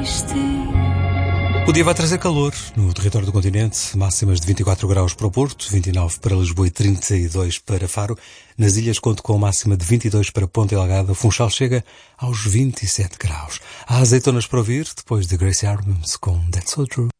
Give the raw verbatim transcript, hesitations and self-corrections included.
O dia vai trazer calor no território do continente, máximas de vinte e quatro graus para o Porto, vinte e nove para Lisboa e trinta e dois para Faro. Nas ilhas conto com máxima de vinte e dois para Ponta Delgada. Funchal chega aos vinte e sete graus. Há azeitonas para ouvir, depois de Grace Arms com That's So True.